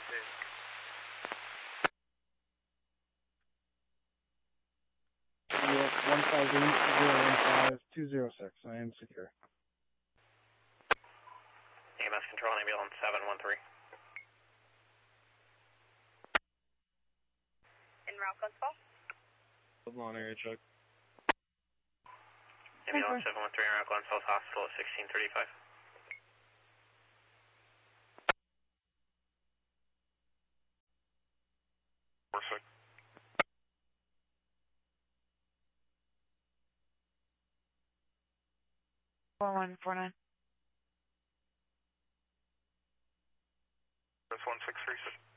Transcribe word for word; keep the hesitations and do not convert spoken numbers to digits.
Yes, one five eight zero one five two zero six. I am secure. E M S control, ambulance seven one three. En route, Gunsfall. Long area check. Ambulance seven one three, en route, Glens Falls Hospital at sixteen thirty-five. Four six. four one four nine. That's one six three six.